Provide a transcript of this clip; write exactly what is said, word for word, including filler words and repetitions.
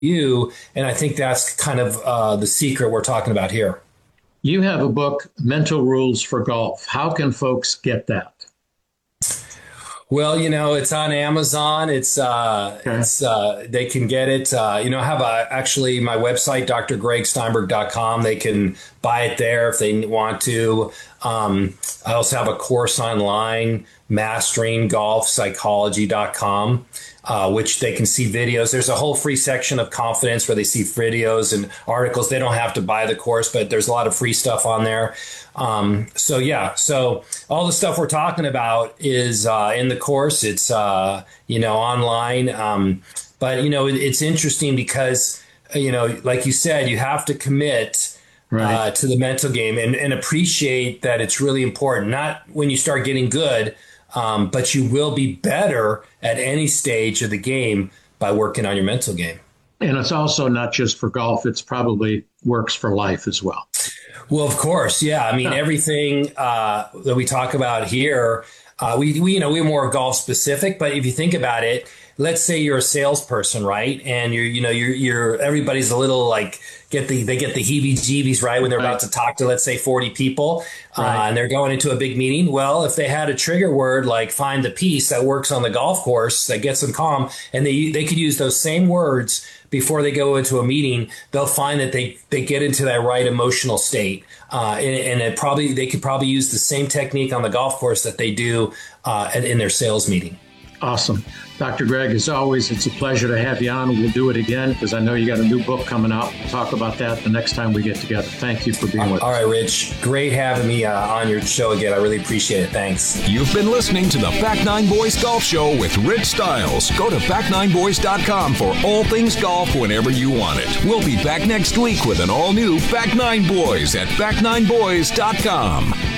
you. And I think that's kind of uh, the secret we're talking about here. You have a book, Mental Rules for Golf. How can folks get that? Well, you know, it's on Amazon. It's, uh, okay. it's, uh, they can get it. Uh, you know, I have a, actually my website, d r greg steinberg dot com. They can buy it there if they want to. Um, I also have a course online, mastering golf psychology dot com, uh, which they can see videos. There's a whole free section of confidence where they see videos and articles. They don't have to buy the course, but there's a lot of free stuff on there. Um, so yeah, so all the stuff we're talking about is, uh, in the course. It's, uh, you know, online. Um, but you know, it, it's interesting because, you know, like you said, you have to commit, right. uh, to the mental game and, and appreciate that it's really important. Not when you start getting good, um, but you will be better at any stage of the game by working on your mental game. And it's also not just for golf. It's probably works for life as well. Well, of course. Yeah. I mean, everything uh, that we talk about here, uh, we, we, you know, we're more golf specific. But if you think about it, let's say you're a salesperson, right? And you're, you know, you're, you're, everybody's a little like, get the, they get the heebie jeebies, right? When they're right. about to talk to, let's say, forty people, right. uh, and they're going into a big meeting. Well, if they had a trigger word, like find the piece that works on the golf course that gets them calm, and they, they could use those same words before they go into a meeting, they'll find that they, they get into that right emotional state. Uh, and and it probably, they could probably use the same technique on the golf course that they do uh, in their sales meeting. Awesome. Doctor Greg, as always, it's a pleasure to have you on. We'll do it again because I know you got a new book coming out. We'll talk about that the next time we get together. Thank you for being with us. All right, Rich. Great having me uh, on your show again. I really appreciate it. Thanks. You've been listening to the Back Nine Boys Golf Show with Rich Stiles. Go to back nine boys dot com for all things golf whenever you want it. We'll be back next week with an all-new Back Nine Boys at back nine boys dot com.